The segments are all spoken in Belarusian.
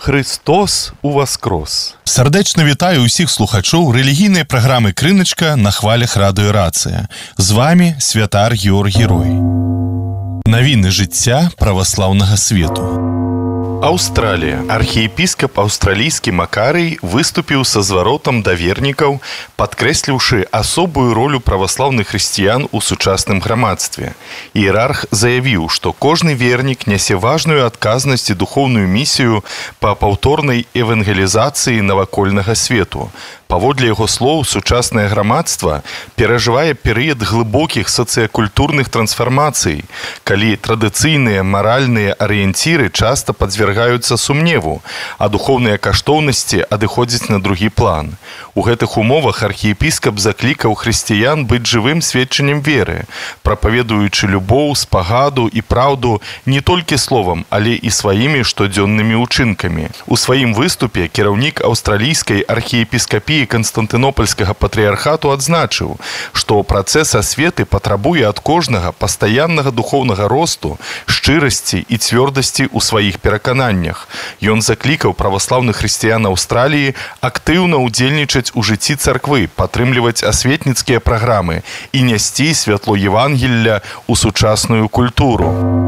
Христос уваскрос! Сардэчна вітаю ўсіх слухачоў рэлігійнай праграмы «Крыначка» на хвалях радыё «Рацыя». З вами святар Георгій Рой. Навіны жыцця праваслаўнага свету. Аўстралія. Архіепіскап аўстралійскі Макарый выступіў са зваротам да вернікаў, падкрэсліўшы асобую ролю праваслаўных хрысціян у сучасным грамадстве. Іерарх заявіў, што кожны вернік нясе важную адказнасць і духоўную місію па паўторнай евангелізацыі навакольнага свету. Паводле яго слоў, сучаснае грамадства перажывае перыяд глыбокіх сацыякультурных трансфармацый, калі традыцыйныя маральныя арыенціры часта падвяргаюцца сумневу, а духоўныя каштоўнасці адыходзяць на другі план. У гэтых умовах архіепіскап заклікаў хрысціян быць жывым сведчаннем веры, прапаведуючы любоў, спагаду і праўду не толькі словам, але і сваімі штодзённымі ўчынкамі. У сваім выступе кіраўнік аўстралійскай архіепіскапіі Канстантынопольскага патрыярхату адзначыў, што працэс асветы патрабуе ад кожнага пастаяннага духоўнага росту, шчырасці і цвёрдасці ў сваіх перакананнях. Ён заклікаў праваслаўных хрысціян Аўстраліі актыўна ўдзельнічаць у жыцці царквы, падтрымліваць асветніцкія праграмы і нясці святло Евангелля ў сучасную культуру.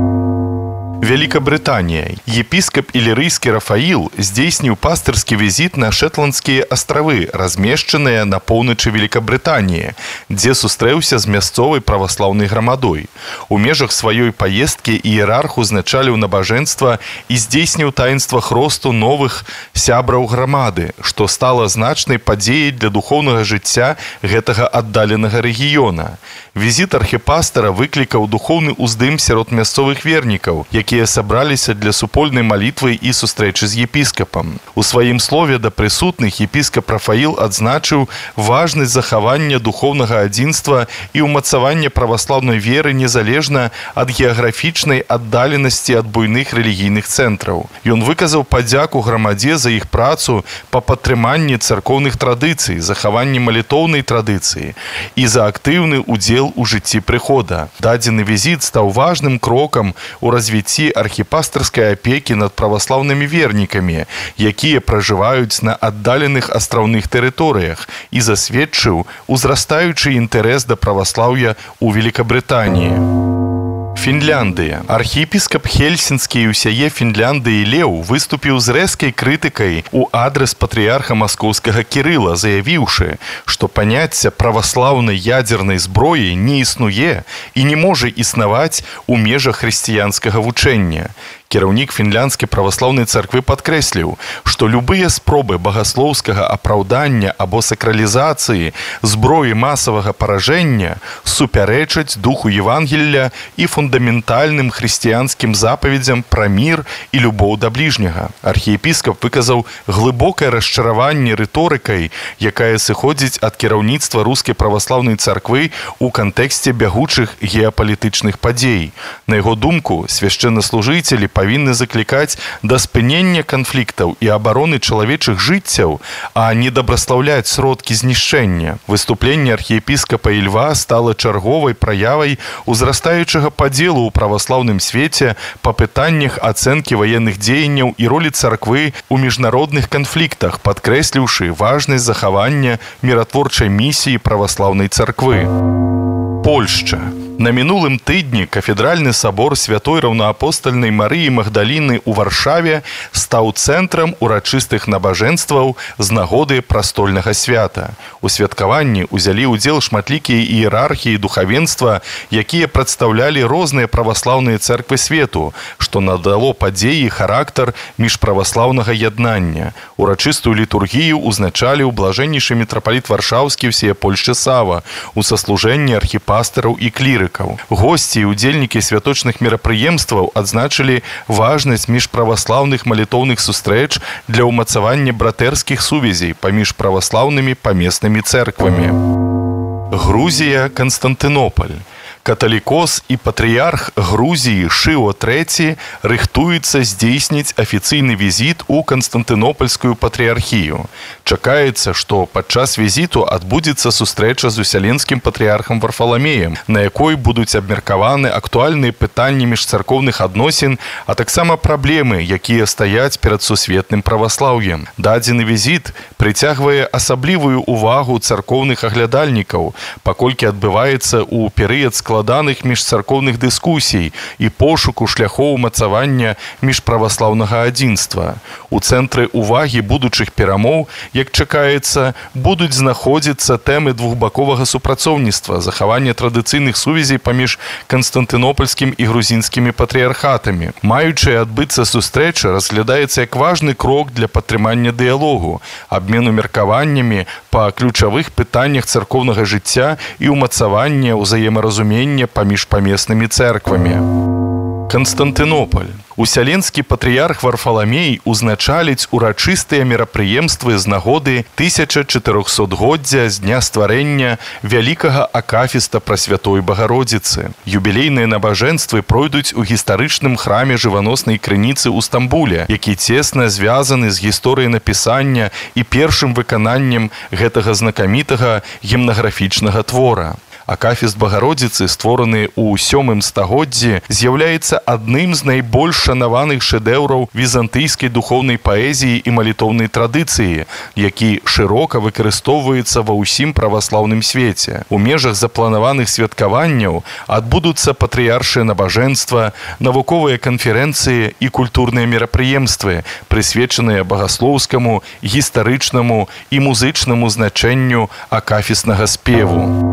Великобритания. Епископ Иллирийский Рафаил здзейсніў пастырскі візіт на Шэтландскія астравы, размешчаныя на поўначы Великобритании, дзе сустрэўся з мясцовай праваслаўнай грамадой. У межах сваёй паездкі іерарх узначаліў набажэнства і здзейсніў таінства хросту новых сябраў грамады, што стала значнай падзеяй для духоўнага жыцця гэтага аддаленага рэгіёна. Візіт архіпастара выклікаў духоўны ўздым сярод мясцовых вернікаў, якія сабраліся для супольнай малітвы і сустрэчы з епіскапам. У сваім слове да прысутных епіскап Рафаіл адзначыў важнасць захавання духоўнага адзінства і ўмацавання праваслаўнай веры незалежна ад геаграфічнай аддаленасці ад буйных рэлігійных цэнтраў. Ён выказаў падзяку грамадзе за іх працу па падтрыманні царкоўных традыцый, захаванні малітоўнай традыцыі і за актыўны ўдзел у жыцці прыхода. Дадзены візіт стаў важным крокам у развіцці архіпастырскай апекі над праваслаўнымі вернікамі, якія пражываюць на аддаленых астраўных тэрыторыях, і засведчыў узрастаючы інтарэс да праваслаўя ў Великабрытаніі. Фінляндыя. Архіепіскап Хельсінскі і ўсяе Фінляндыі Леў выступіў з рэзкай крытыкай у адрас патрыярха маскоўскага Кірыла, заявіўшы, што паняцце праваслаўнай ядзернай зброі не існуе і не можа існаваць у межах хрысціянскага вучэння. Кіраўнік фінляндскай праваслаўнай царквы падкрэсліў, што любыя спробы багаслоўскага апраўдання або сакралізацыі зброі масавага паражэння супярэчаць духу Евангелля і фундаментальным хрысціянскім запаведзям пра мір і любоў да бліжняга. Архіепіскап выказаў глыбокае расчараванне рыторыкай, якая сыходзіць ад кіраўніцтва рускай праваслаўнай царквы ў кантэксце бягучых геапалітычных падзей. На яго думку, свяшчэннаслужыцелі павінны заклікаць да спынення канфліктаў і абароны чалавечых жыццяў, а не дабраслаўляць сродкі знішчэння. Выступленне архіепіскапа Ільва стала чарговай праявай узрастаючага падзелу ў праваслаўным свеце па пытаннях ацэнкі ваенных дзеянняў і ролі царквы ў міжнародных канфліктах, падкрэсліўшы важнасць захавання міратворчай місіі праваслаўнай царквы. Польшча. На мінулым тыдні кафедральны сабор святой раўнаапостальнай Марыі Магдаліны ў Варшаве стаў цэнтрам урачыстых набажэнстваў з нагоды прастольнага свята. У святкаванні ўзялі ўдзел шматлікія іерархі і духавенства, якія прадстаўлялі розныя праваслаўныя цэрквы свету, што надало падзеі характар міжправаслаўнага яднання. Урачыстую літургію ўзначаліў блажэннейшы мітрапаліт Варшаўскі ўсея Польшчы Сава у саслужэнні архіпастараў і клірыкаў. Госці і удзельнікі святочных мерапрыемстваў адзначылі важнасць міжправаслаўных малітоўных сустрэч для ўмацавання братэрскіх сувязей паміж праваслаўнымі памеснымі цэрквамі. Грузія, Канстантынополь. Каталікос і патрыярх Грузіі Шыо III рыхтуецца здзейсніць афіцыйны візіт у Канстантынопольскую патрыярхію. Чакаецца, што падчас візіту адбудзецца сустрэча з усяленскім патрыярхам Варфаламеем, на якой будуць абмеркаваны актуальныя пытанні міжцаркоўных адносін, а таксама праблемы, якія стаяць перад сусветным праваслаўем. Дадзены візіт прыцягвае асаблівую увагу царкоўных аглядальнікаў, паколькі адбываецца ў перыяд складаных міжцаркоўных дыскусій і пошуку шляхоў умацавання міжправаслаўнага адзінства. У цэнтры ўвагі будучых перамоў, як чакаецца, будуць знаходзіцца тэмы двухбаковага супрацоўніцтва, захавання традыцыйных сувязей паміж канстантынопольскім і грузінскімі патрыярхатамі. Маючая адбыцца сустрэча разглядаецца як важны крок для падтрымання дыялогу, абмену меркаваннямі па ключавых пытаннях царкоўнага жыцця і ўмацавання ўзаемаразумення паміж памеснымі цэрквамі. Канстантынополь. Усяленскі патрыярх Варфаламей узначаліць урачыстыя мерапрыемствы з нагоды 1400-годдзя з дня стварэння вялікага акафіста Прасвятой Багародзіцы. Юбілейныя набажэнствы пройдуць у гістарычным храме жываноснай крыніцы ў Стамбуле, які цесна звязаны з гісторыяй напісання і першым выкананнем гэтага знакамітага гімнаграфічнага твора. Акафіст Багародзіцы, створаны ў 7 стагоддзі, з'яўляецца адным з найбольш шанаваных шэдэўраў візантыйскай духоўнай паэзіі і малітоўнай традыцыі, які шырока выкарыстоўваецца ва ўсім праваслаўным свеце. У межах запланаваных святкаванняў адбудуцца патрыяршыя набажэнства, навуковыя канферэнцыі і культурныя мерапрыемствы, прысвечаныя багаслоўскаму, гістарычнаму і музычнаму значэнню акафіснага спеву.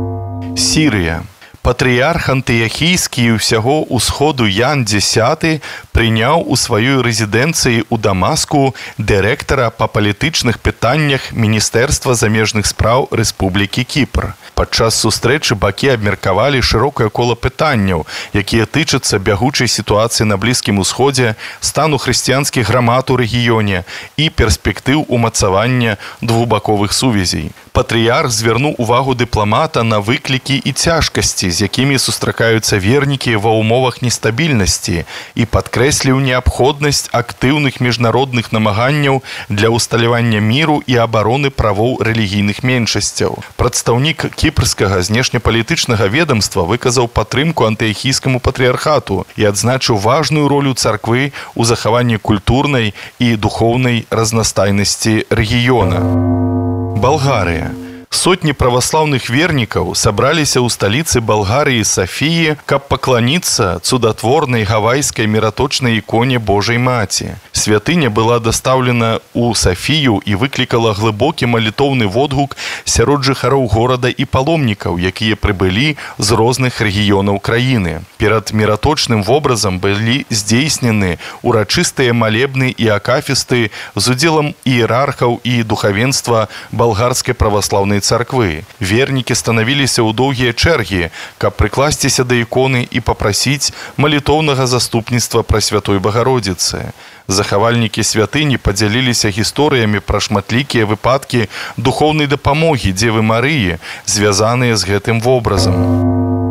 Сірыя. Патрыярх антыяхійскі і ўсяго ўсходу Ян X прыняў у сваёй рэзідэнцыі ў Дамаску дырэктара па палітычных пытаннях Міністэрства замежных спраў Рэспублікі Кіпр. Падчас сустрэчы бакі абмеркавалі шырокае кола пытанняў, якія тычацца бягучай сітуацыі на Блізкім Усходзе, стану хрысціянскіх грамад у рэгіёне і перспектыў умацавання двухбаковых сувязей. Патрыярх звярнуў увагу дыпламата на выклікі і цяжкасці, з якімі сустракаюцца вернікі ва ўмовах нестабільнасці, і падкрэсліў неабходнасць актыўных міжнародных намаганняў для ўсталявання міру і абароны правоў рэлігійных меншасцяў. Прадстаўнік кіпрскага знешнепалітычнага ведамства выказаў падтрымку антыяхійскаму патрыярхату і адзначыў важную ролю царквы ў захаванні культурнай і духоўнай разнастайнасці рэгіёна. Балгарыя. Сотні праваслаўных вернікаў сабраліся ў сталіцы Балгарыі Сафіі, каб пакланіцца цудатворнай гавайскай міраточнай іконе Божай Маці. Святыня была дастаўлена ў Сафію і выклікала глыбокі малітоўны водгук сярод жыхароў горада і паломнікаў, якія прыбылі з розных рэгіёнаў краіны. Перад міраточным вобразам былі здзейснены урачыстыя малебны і акафісты з удзелам іерархаў і духавенства балгарскай праваслаўнай царквы. Вернікі станавіліся ў доўгія чэргі, каб прыкласціся да іконы і папрасіць малітоўнага заступніцтва Прасвятой Багародзіцы. Захавальнікі святыні падзяліліся гісторыямі пра шматлікія выпадкі духоўнай дапамогі Дзевы Марыі, звязаныя з гэтым вобразам.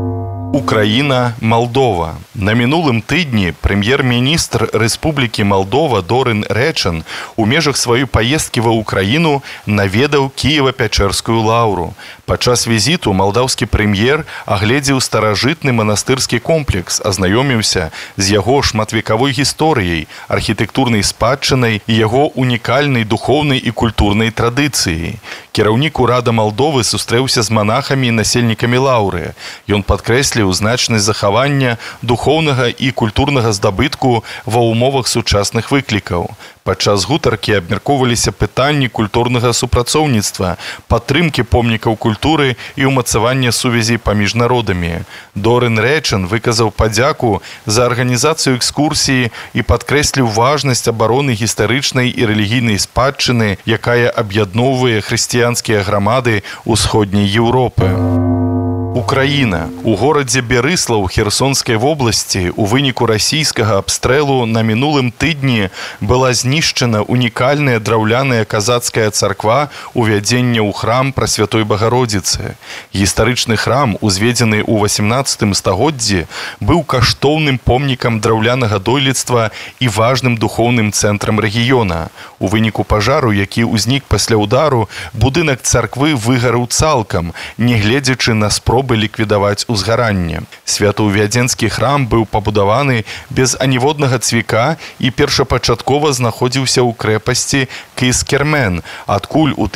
Украіна, Малдова. На мінулым тыдні прэм'ер-міністр Рэспублікі Малдова Дорын Рэчан у межах сваёй паездкі ва Украіну наведаў Кіева-Пячэрскую лаўру. Падчас візіту малдаўскі прэм'ер агледзеў старажытны манастырскі комплекс, азнаёміўся з яго шматвекавой гісторыяй, архітэктурнай спадчынай і яго унікальнай духоўнай і культурнай традыцыяй. Кіраўнік урада Малдовы сустрэўся з манахамі і насельнікамі лаўры. Ён падкрэсліў значнасць захавання духоўнага і культурнага здабытку ва ўмовах сучасных выклікаў. Падчас гутаркі абмяркоўваліся пытанні культурнага супрацоўніцтва, падтрымкі помнікаў культуры і ўмацавання сувязей паміж народамі. Дорын Рэчан выказаў падзяку за арганізацыю экскурсіі і падкрэсліў важнасць абароны гістарычнай і рэлігійнай спадчыны, якая аб'ядноўвае хрысціянскія грамады ўсходняй Еўропы. Украіна. У горадзе Берыслаў Херсонскай вобласці у выніку расійскага абстрэлу на мінулым тыдні была знішчана унікальная драўляная казацкая царква увядзення ў храм Прасвятой Багародзіцы. Гістарычны храм, узведзены ў 18 стагоддзі, быў каштоўным помнікам драўлянага дойлідства і важным духоўным цэнтрам рэгіёна. У выніку пажару, які ўзнік пасля ўдару, будынак царквы выгараў цалкам, нягледзячы на спробы ліквідаваць узгаранне. Святаўвядзенскі храм быў пабудаваны без аніводнага цвіка і першапачаткова знаходзіўся ў крэпасці Кыскермен, адкуль у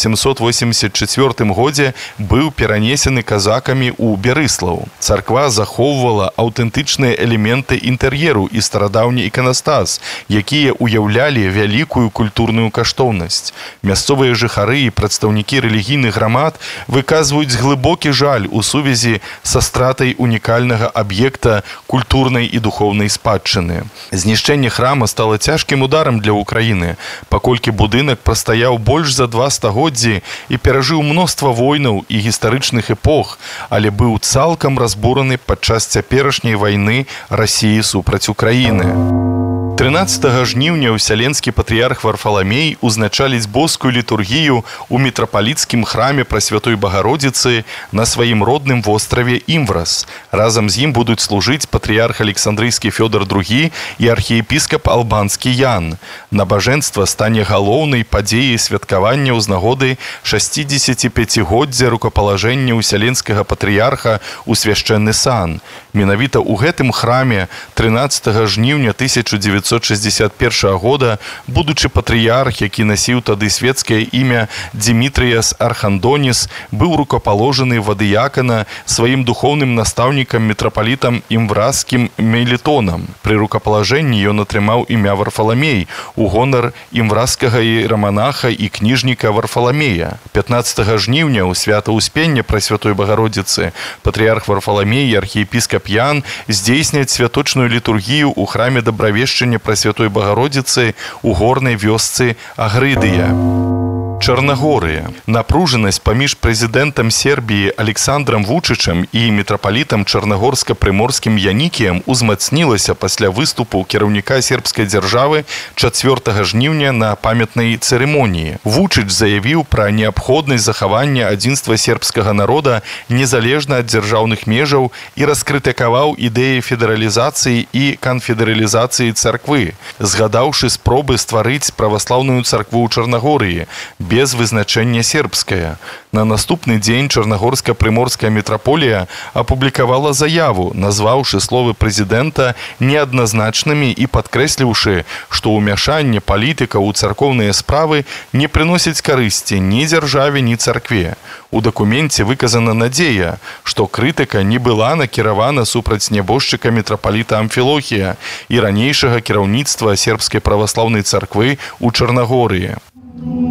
1784 годзе быў перанесены казакамі ў Берыслаў. Царква захоўвала аўтэнтычныя элементы інтэр'еру і старадаўні іканастас, якія ўяўлялі вялікую культурную каштоўнасць. Мясцовыя жыхары і прадстаўнікі рэлігійных грамад выказваюць глыбокі жаль у сувязі са стратай унікальнага аб'екта культурнай і духоўнай спадчыны. Знішчэнне храма стала цяжкім ударам для Украіны, паколькі будынак прастаяў больш за 2 стагоддзі і перажыў мноства войнаў і гістарычных эпох, але быў цалкам разбураны падчас цяперашняй вайны Расіі супраць Украіны. 13 жніўня ўсяленскі патрыярх Варфаламей узначаліць боскую літургію ў мітрапаліцкім храме Прасвятой Багародзіцы на сваім родным востраве Імврас. Разам з ім будуць служыць патрыярх Александрыйскі Фёдор II і архіепіскап Албанскі Ян. Набажэнства стане галоўнай падзеяй святкавання ў знагоды 65-годдзя рукапалажэння ўсяленскага патрыярха ў свяшчэнны сан. Менавіта ў гэтым храме 13 жніўня 1961 года будучы патрыярх, які насіў тады свецкае імя Дзімітрыяс Архандоніс, быў рукапаложаны вадыякана сваім духоўным настаўнікам мітрапалітам імвраскім Мелітонам. Пры рукапалажэнні ён атрымаў імя Варфаламей у гонар імвраскага іераманаха і кніжніка Варфаламея. 15 жніўня ў свята Успення Прасвятой Багародзіцы патрыярх Варфаламей і архіепіскап Ян здзейсняць святочную літургію ў храме Дабравешчання Прасвятой Багародзіцы ў горнай вёсцы Агрыдыя. Чарнагорыя. Напружанасць паміж прэзідэнтам Сербіі Александрам Вучычам і мітрапалітам чарнагорска-прыморскім Янікіем узмацнілася пасля выступу кіраўніка сербскай дзяржавы 4 жніўня на памятнай цырымоніі. Вучыч заявіў пра неабходнасць захавання адзінства сербскага народа незалежна ад дзяржаўных межаў і раскрытыкаваў ідэі федэралізацыі і канфедэралізацыі царквы, згадаўшы спробы стварыць праваслаўную царкву ў Чарнагорыі без вызначэння сербская. На наступны дзень Чарнагорска-прыморская мітраполія апублікавала заяву, назваўшы словы прэзідэнта неадназначнымі і падкрэсліўшы, што ўмяшанне палітыка ў царкоўныя справы не прыносіць карысці ні дзяржаве, ні царкве. У дакуменце выказана надзея, што крытыка не была накіравана супраць нябожчыка мітрапаліта Амфілохія і ранейшага кіраўніцтва сербскай праваслаўнай царквы ў Чарнагорыі.